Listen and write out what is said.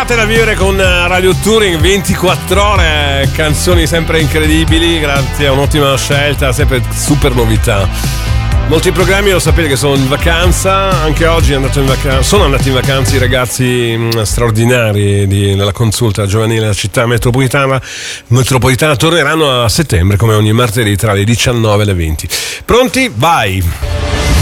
giornate da vivere con Radio Touring, 24 ore, canzoni sempre incredibili, grazie a un'ottima scelta, sempre super novità. Molti programmi lo sapete che sono in vacanza, anche oggi sono andati in vacanza i ragazzi straordinari della consulta giovanile della città metropolitana, torneranno a settembre come ogni martedì tra le 19 e le 20. Pronti? Vai!